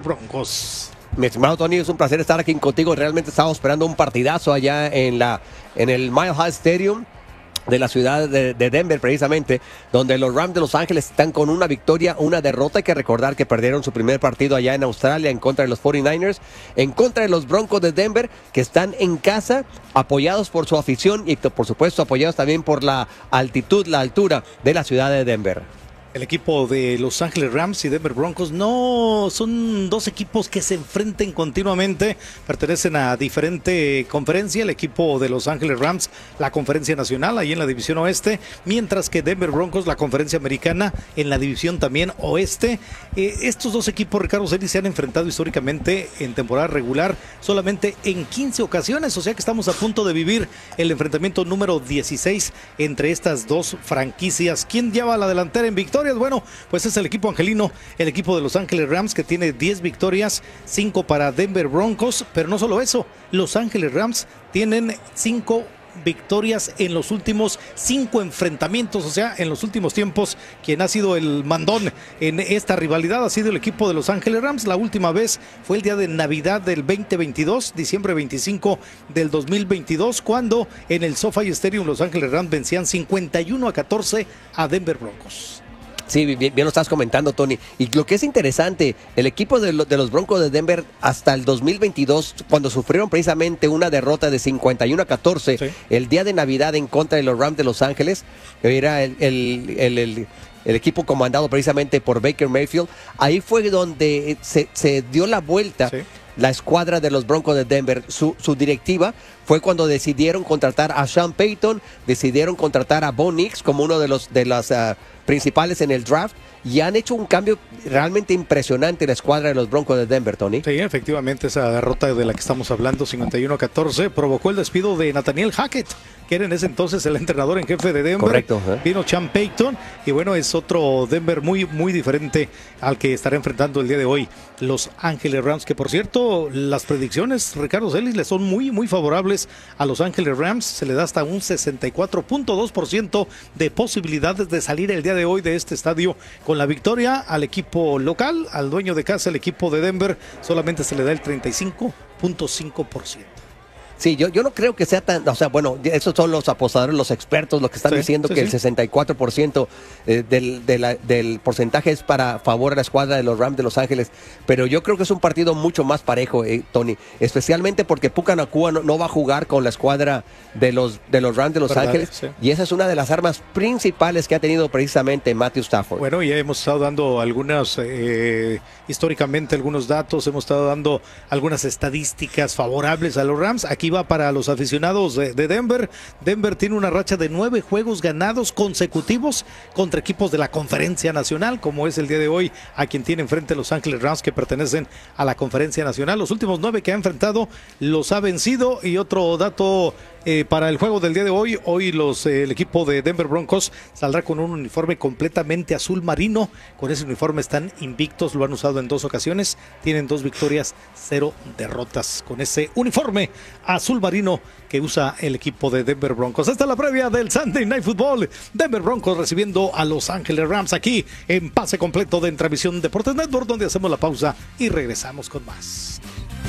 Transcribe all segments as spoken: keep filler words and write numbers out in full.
Broncos. Mi estimado Tony, es un placer estar aquí contigo. Realmente estamos esperando un partidazo allá en, la, en el Mile High Stadium de la ciudad de, de Denver, precisamente, donde los Rams de Los Ángeles están con una victoria, una derrota. Hay que recordar que perdieron su primer partido allá en Australia en contra de los cuarenta y nueve ers, en contra de los Broncos de Denver, que están en casa, apoyados por su afición y, por supuesto, apoyados también por la altitud, la altura de la ciudad de Denver. El equipo de Los Ángeles Rams y Denver Broncos no son dos equipos que se enfrenten continuamente, pertenecen a diferente conferencia. El equipo de Los Ángeles Rams, la conferencia nacional, ahí en la división oeste, mientras que Denver Broncos, la conferencia americana, en la división también oeste. Eh, estos dos equipos, Ricardo Celis, se han enfrentado históricamente en temporada regular solamente en quince ocasiones, o sea que estamos a punto de vivir el enfrentamiento número dieciséis entre estas dos franquicias. ¿Quién lleva la delantera en victoria? Bueno, pues es el equipo angelino, el equipo de Los Ángeles Rams, que tiene diez victorias, cinco para Denver Broncos, pero no solo eso, Los Ángeles Rams tienen cinco victorias en los últimos cinco enfrentamientos, o sea, en los últimos tiempos, quien ha sido el mandón en esta rivalidad ha sido el equipo de Los Ángeles Rams. La última vez fue el día de Navidad del veinte veintidós, diciembre veinticinco del dos mil veintidós, cuando en el SoFi Stadium Los Ángeles Rams vencían cincuenta y uno a catorce a Denver Broncos. Sí, bien, bien lo estás comentando, Tony. Y lo que es interesante, el equipo de, lo, de los Broncos de Denver hasta el dos mil veintidós, cuando sufrieron precisamente una derrota de cincuenta y uno a catorce, sí, el día de Navidad en contra de los Rams de Los Ángeles, era el, el, el, el, el equipo comandado precisamente por Baker Mayfield, ahí fue donde se, se dio la vuelta. Sí. La escuadra de los Broncos de Denver, su, su directiva fue cuando decidieron contratar a Sean Payton, decidieron contratar a Bo Nix como uno de los de las uh, principales en el draft, y han hecho un cambio realmente impresionante en la escuadra de los Broncos de Denver, Tony. Sí, efectivamente, esa derrota de la que estamos hablando, cincuenta y uno a catorce, provocó el despido de Nathaniel Hackett, que era en ese entonces el entrenador en jefe de Denver. Correcto. ¿eh? Vino Sean Payton, y bueno, es otro Denver muy, muy diferente al que estará enfrentando el día de hoy Los Ángeles Rams, que por cierto, las predicciones, Ricardo Celis, le son muy, muy favorables a Los Ángeles Rams. Se le da hasta un sesenta y cuatro punto dos por ciento de posibilidades de salir el día de hoy de este estadio con la victoria. Al equipo local, al dueño de casa, el equipo de Denver, solamente se le da el treinta y cinco punto cinco por ciento. Sí, yo, yo no creo que sea tan, o sea, bueno, esos son los apostadores, los expertos, los que están sí, diciendo sí, que sí. el sesenta y cuatro por ciento eh, del, de la, del porcentaje es para favor de la escuadra de los Rams de Los Ángeles, pero yo creo que es un partido mucho más parejo, eh, Tony, especialmente porque Puka Nacua no, no va a jugar con la escuadra de los, de los Rams de Los ¿verdad? Ángeles, sí. y esa es una de las armas principales que ha tenido precisamente Matthew Stafford. Bueno, ya hemos estado dando algunas, eh, históricamente algunos datos, hemos estado dando algunas estadísticas favorables a los Rams. Aquí va para los aficionados de, de Denver. Denver tiene una racha de nueve juegos ganados consecutivos contra equipos de la Conferencia Nacional, como es el día de hoy a quien tiene enfrente Los Ángeles Rams, que pertenecen a la Conferencia Nacional. Los últimos nueve que ha enfrentado los ha vencido. Y otro dato eh, para el juego del día de hoy, hoy los, eh, el equipo de Denver Broncos saldrá con un uniforme completamente azul marino. Con ese uniforme están invictos, lo han usado en dos ocasiones, tienen dos victorias, cero derrotas con ese uniforme azul marino que usa el equipo de Denver Broncos. Esta es la previa del Sunday Night Football. Denver Broncos recibiendo a Los Ángeles Rams aquí en Pase Completo de Entravisión Deportes Network, donde hacemos la pausa y regresamos con más.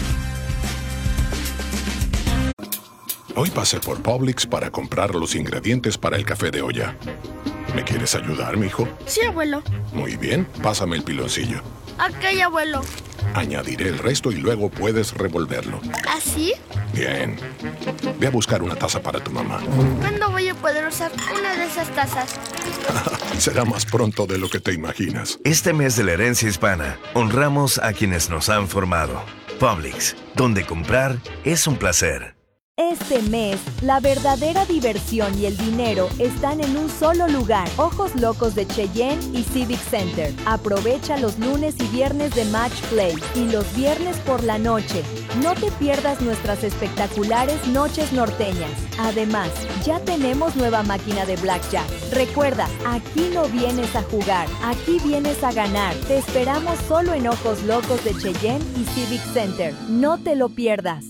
Hoy pasé por Publix para comprar los ingredientes para el café de olla. ¿Me quieres ayudar, mijo? Sí, abuelo. Muy bien, pásame el piloncillo. Ok, abuelo. Añadiré el resto y luego puedes revolverlo. ¿Así? Bien. Ve a buscar una taza para tu mamá. ¿Cuándo voy a poder usar una de esas tazas? Será más pronto de lo que te imaginas. Este mes de la herencia hispana, honramos a quienes nos han formado. Publix, donde comprar es un placer. Este mes, la verdadera diversión y el dinero están en un solo lugar. Ojos Locos de Cheyenne y Civic Center. Aprovecha los lunes y viernes de Match Play y los viernes por la noche. No te pierdas nuestras espectaculares noches norteñas. Además, ya tenemos nueva máquina de Blackjack. Recuerda, aquí no vienes a jugar, aquí vienes a ganar. Te esperamos solo en Ojos Locos de Cheyenne y Civic Center. No te lo pierdas.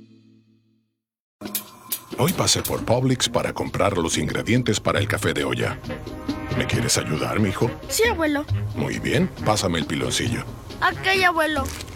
Hoy pasé por Publix para comprar los ingredientes para el café de olla. ¿Me quieres ayudar, mijo? Sí, abuelo. Muy bien, pásame el piloncillo. Ok, abuelo.